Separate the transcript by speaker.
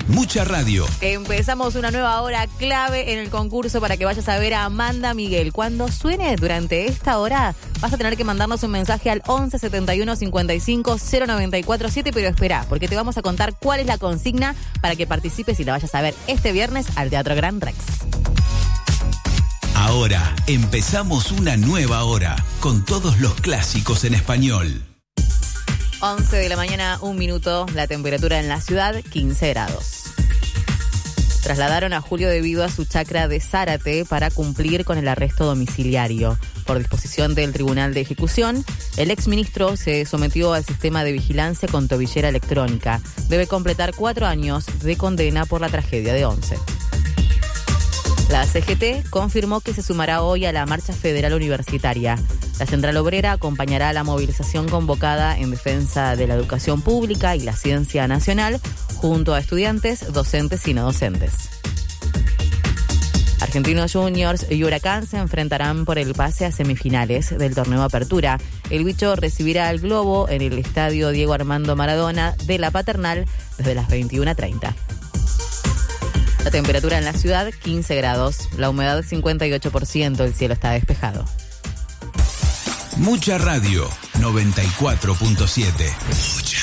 Speaker 1: Mucha radio.
Speaker 2: Empezamos una nueva hora clave en el concurso para que vayas a ver a Amanda Miguel. Cuando suene durante esta hora, vas a tener que mandarnos un mensaje al 11 71 55 094 7, pero espera, porque te vamos a contar cuál es la consigna para que participes y la vayas a ver este viernes al Teatro Gran Rex.
Speaker 1: Ahora empezamos una nueva hora con todos los clásicos en español.
Speaker 2: 11 de la mañana, 1 minuto, la temperatura en la ciudad, 15 grados. Trasladaron a Julio de Vido a su chacra de Zárate para cumplir con el arresto domiciliario. Por disposición del Tribunal de Ejecución, el exministro se sometió al sistema de vigilancia con tobillera electrónica. Debe completar 4 años de condena por la tragedia de Once. La CGT confirmó que se sumará hoy a la Marcha Federal Universitaria. La Central Obrera acompañará a la movilización convocada en defensa de la educación pública y la ciencia nacional, junto a estudiantes, docentes y no docentes. Argentinos Juniors y Huracán se enfrentarán por el pase a semifinales del torneo Apertura. El bicho recibirá al Globo en el estadio Diego Armando Maradona de La Paternal desde las 21:30. La temperatura en la ciudad, 15 grados. La humedad, 58%. El cielo está despejado.
Speaker 1: Mucha radio, 94.7.